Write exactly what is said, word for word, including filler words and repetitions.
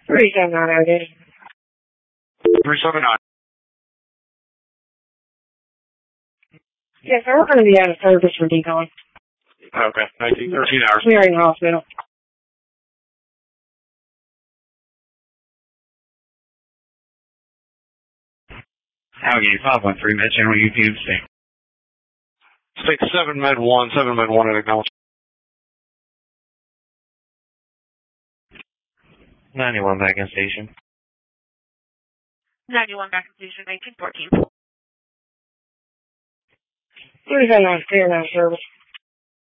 three seven nine, okay. three seven nine. Yes, sir, we're going to be out of service for decon. Okay, nineteen, thirteen hours. Clearing hospital. Alligator five one three, Med General U P M State. State seven Med one, seven Med one at acknowledge. ninety-one back in station. ninety-one back in station, nineteen fourteen. three seven nine, clear now service.